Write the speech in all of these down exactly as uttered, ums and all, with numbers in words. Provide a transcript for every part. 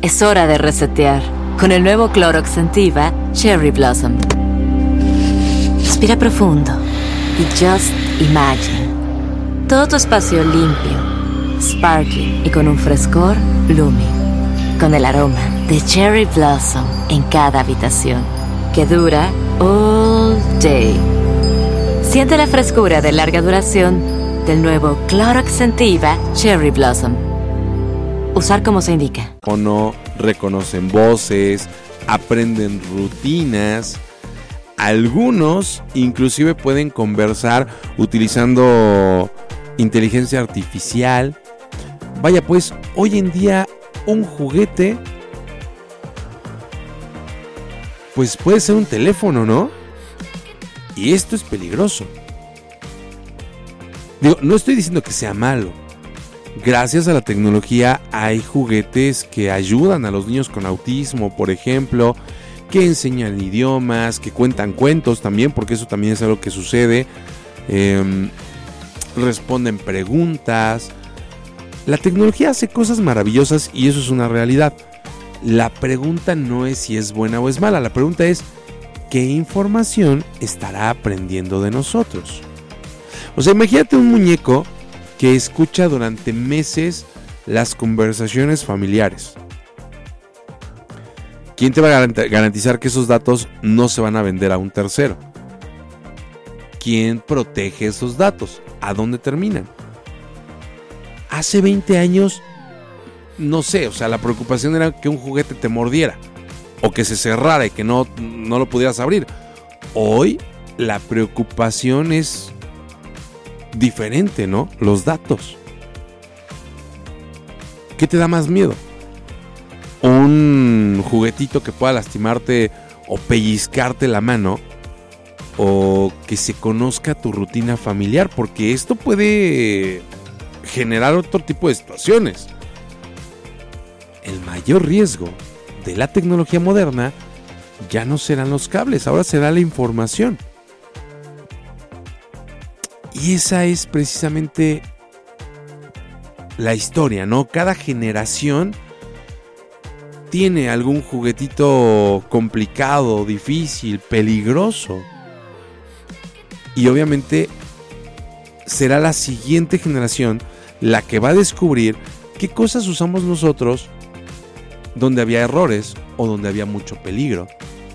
Es hora de resetear con el nuevo Clorox Scentiva Cherry Blossom. Respira profundo y just imagine. Todo tu espacio limpio, sparkling y con un frescor blooming. Con el aroma de Cherry Blossom en cada habitación, que dura all day. Siente la frescura de larga duración del nuevo Clorox Scentiva Cherry Blossom. Usar como se indica. O no, reconocen voces, aprenden rutinas. Algunos inclusive pueden conversar utilizando inteligencia artificial. Vaya pues, hoy en día un juguete pues puede ser un teléfono, ¿no? Y esto es peligroso. Digo, no estoy diciendo que sea malo. Gracias a la tecnología hay juguetes que ayudan a los niños con autismo, por ejemplo, que enseñan idiomas, que cuentan cuentos también, porque eso también es algo que sucede. Eh, responden preguntas. La tecnología hace cosas maravillosas y eso es una realidad. La pregunta no es si es buena o es mala, la pregunta es ¿qué información estará aprendiendo de nosotros? O sea, imagínate un muñeco que escucha durante meses las conversaciones familiares. ¿Quién te va a garantizar que esos datos no se van a vender a un tercero? ¿Quién protege esos datos? ¿A dónde terminan? Hace veinte años, no sé, o sea, la preocupación era que un juguete te mordiera o que se cerrara y que no, no lo pudieras abrir. Hoy la preocupación es diferente, ¿no? Los datos. ¿Qué te da más miedo? ¿Un juguetito que pueda lastimarte o pellizcarte la mano? ¿O que se conozca tu rutina familiar? Porque esto puede generar otro tipo de situaciones. El mayor riesgo de la tecnología moderna ya no serán los cables, ahora será la información. Y esa es precisamente la historia, ¿no? Cada generación tiene algún juguetito complicado, difícil, peligroso. Y obviamente será la siguiente generación la que va a descubrir qué cosas usamos nosotros donde había errores o donde había mucho peligro.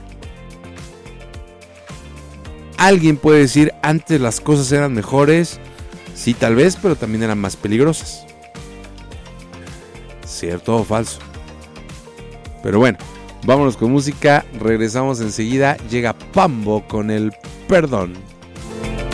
Alguien puede decir, antes las cosas eran mejores. Sí, tal vez, pero también eran más peligrosas. ¿Cierto o falso? Pero bueno, vámonos con música. Regresamos enseguida. Llega Pambo con el Perdón.